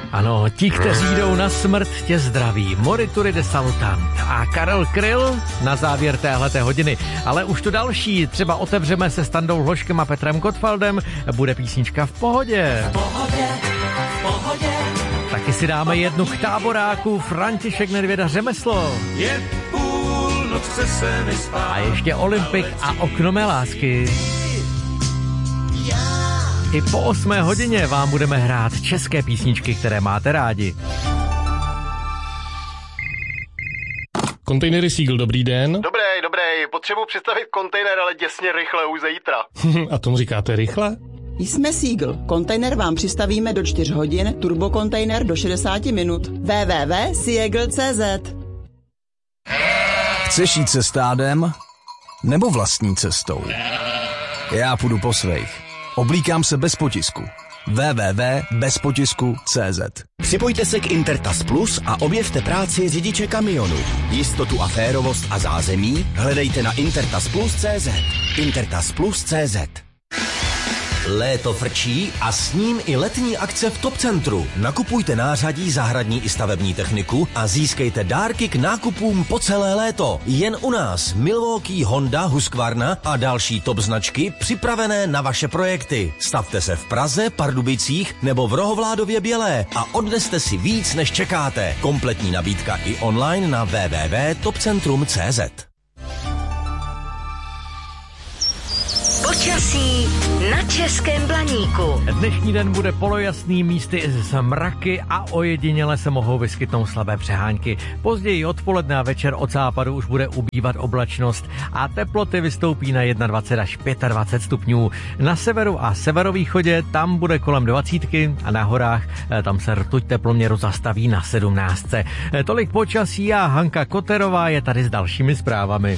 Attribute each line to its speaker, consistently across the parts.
Speaker 1: Ano, ti, kteří jdou na smrt, tě zdraví. Morituri de salutant. A Karel Kryl na závěr téhleté hodiny. Ale už to další, třeba otevřeme se Standou Hloškem a Petrem Gottwaldem, bude písnička V pohodě.
Speaker 2: V pohodě, v pohodě.
Speaker 1: Taky si dáme jednu k táboráku, František Nedvěda Řemeslo.
Speaker 2: Je půlnoc, chce se mi spát.
Speaker 1: A ještě Olympik a Okno mé lásky. I po 8 hodině vám budeme hrát české písničky, které máte rádi.
Speaker 3: Kontejnery Siegl, dobrý den.
Speaker 4: Dobrý. Potřebuji přistavit kontejner, ale děsně rychle, už zítra.
Speaker 3: A tomu říkáte rychle?
Speaker 5: Jsme Siegl. Kontejner vám přistavíme do 4 hodin, turbokontejner do 60 minut. www.siegl.cz.
Speaker 6: Chceš jít se stádem? Nebo vlastní cestou? Já půjdu po svých. Oblíkám se bez potisku. www.bezpotisku.cz.
Speaker 7: Připojte se k Intertas Plus a objevte práci řidiče kamionu. Jistotu a férovost a zázemí hledejte na intertasplus.cz. Intertasplus.cz. Léto frčí a s ním i letní akce v Top Centru. Nakupujte nářadí, zahradní i stavební techniku a získejte dárky k nákupům po celé léto. Jen u nás Milwaukee, Honda, Husqvarna a další top značky připravené na vaše projekty. Stavte se v Praze, Pardubicích nebo v Rohovládově Bělé a odneste si víc, než čekáte. Kompletní nabídka i online na www.topcentrum.cz.
Speaker 8: Počasí na Českém Blaníku.
Speaker 1: Dnešní den bude polojasný, místy z mraky a ojediněle se mohou vyskytnout slabé přehánky. Později odpoledne a večer od západu už bude ubývat oblačnost a teploty vystoupí na 21 až 25 stupňů. Na severu a severovýchodě tam bude kolem 20 a na horách tam se rtuť teploměru zastaví na 17. Tolik počasí a Hanka Koterová je tady s dalšími zprávami.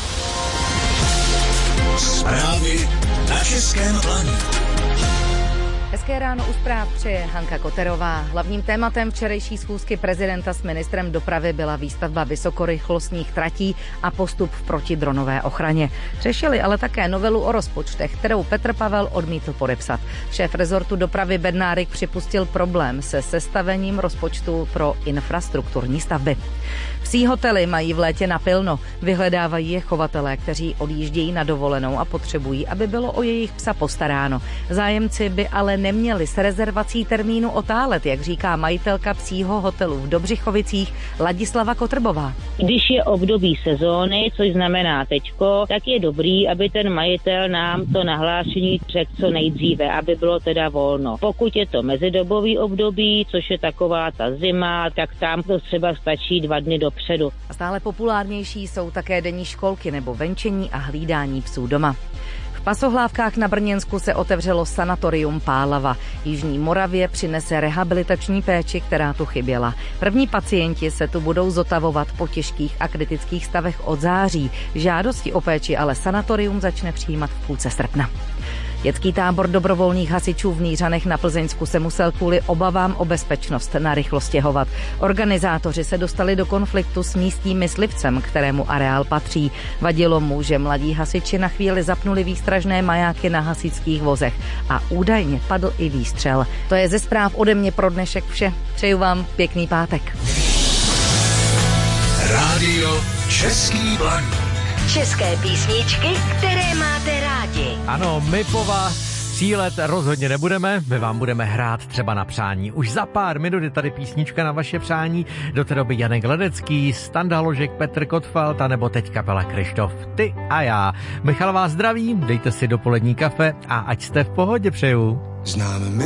Speaker 2: Zprávy na Českém Blaníku.
Speaker 9: Hezké ráno u zpráv přeje Hanka Koterová. Hlavním tématem včerejší schůzky prezidenta s ministrem dopravy byla výstavba vysokorychlostních tratí a postup v protidronové ochraně. Řešili ale také novelu o rozpočtech, kterou Petr Pavel odmítl podepsat. Šéf rezortu dopravy Bednárik připustil problém se sestavením rozpočtu pro infrastrukturní stavby. Psí hotely mají v létě napilno. Vyhledávají je chovatelé, kteří odjíždějí na dovolenou a potřebují, aby bylo o jejich psa postaráno. Zájemci by ale neměli s rezervací termínu otálet, jak říká majitelka psího hotelu v Dobřichovicích Ladislava Kotrbová.
Speaker 10: Když je období sezóny, což znamená teďko, tak je dobrý, aby ten majitel nám to nahlášení řekl co nejdříve, aby bylo teda volno. Pokud je to mezidobový období, což je taková ta zima, tak tam to třeba stačí 2 dny dopředu.
Speaker 9: A stále populárnější jsou také denní školky nebo venčení a hlídání psů doma. V Pasohlávkách na Brněnsku se otevřelo sanatorium Pálava. Jižní Moravě přinese rehabilitační péči, která tu chyběla. První pacienti se tu budou zotavovat po těžkých a kritických stavech od září. Žádosti o péči ale sanatorium začne přijímat v půlce srpna. Dětský tábor dobrovolných hasičů v Nířanech na Plzeňsku se musel kvůli obavám o bezpečnost narychlo stěhovat. Organizátoři se dostali do konfliktu s místním myslivcem, kterému areál patří. Vadilo mu, že mladí hasiči na chvíli zapnuli výstražné majáky na hasičských vozech a údajně padl i výstřel. To je ze zpráv ode mě pro dnešek vše. Přeju vám pěkný pátek.
Speaker 2: Rádio Český Blaník.
Speaker 8: České písničky, které máte rádi.
Speaker 1: Ano, my po vás střílet rozhodně nebudeme, my vám budeme hrát třeba na přání. Už za pár minut je tady písnička na vaše přání, do té doby Janek Ledecký, Standa Hložek, Petr Gottwald a nebo teď kapela Kryštof, ty a já. Michal vás zdraví, dejte si dopolední kafe a ať jste v pohodě, přeju.
Speaker 2: Znám